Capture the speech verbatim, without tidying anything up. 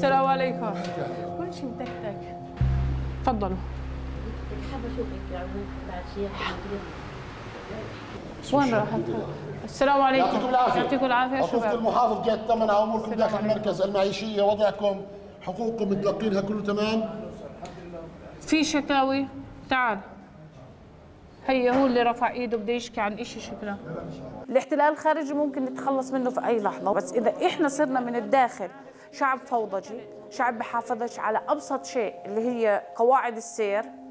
السلام عليكم. كل شيء متكتك. تفضلوا. حابه اشوفك بعد شيء. وين راحت؟ السلام عليكم. يعطيكم العافيه. يعطيكم العافيه حقوق شباب. المحافظ جهه ثمنها اموركم داخل المركز، المعيشيه وضعكم، حقوقكم متلقينها كله تمام؟ في شكاوي؟ تعال. هي هو اللي رفع ايده بده يشكي عن إشي شكله. الاحتلال الخارجي ممكن نتخلص منه في اي لحظه، بس اذا احنا صرنا من الداخل شعب فوضجي، شعب بحافظش على ابسط شيء اللي هي قواعد السير،